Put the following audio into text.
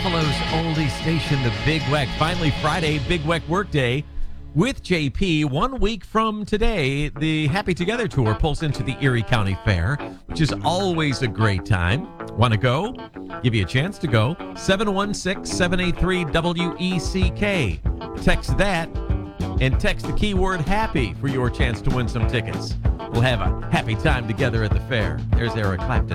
Buffalo's oldie station, the Big Weck. Finally, Friday, Big Weck Workday with JP. 1 week from today, the Happy Together Tour pulls into the Erie County Fair, which is always a great time. Want to go? Give you a chance to go. 716-783-WECK. Text that and text the keyword happy for your chance to win some tickets. We'll have a happy time together at the fair. There's Eric Clapton.